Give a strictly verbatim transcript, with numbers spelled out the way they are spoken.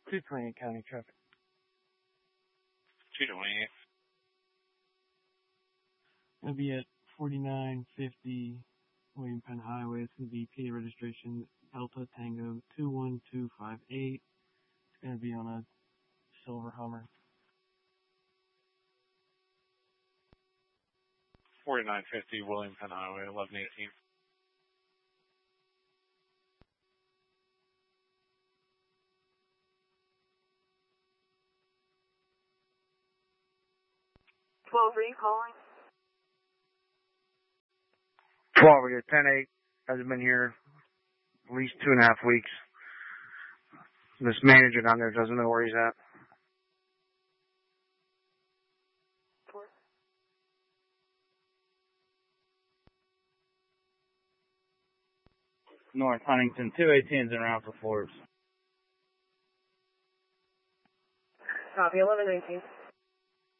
two twenty-eight county traffic. two twenty-eight. It'll be at forty-nine fifty William Penn Highway. It's going to be P A registration Delta Tango two one two five eight. It's going to be on a silver Hummer. forty-nine fifty William Penn Highway, eleven eighteen. twelve, are you calling? twelve, we got ten eight. Hasn't been here at least two and a half weeks. This manager down there doesn't know where he's at. North Huntington, two eighteens and around for Forbes. Copy, eleven eighteen.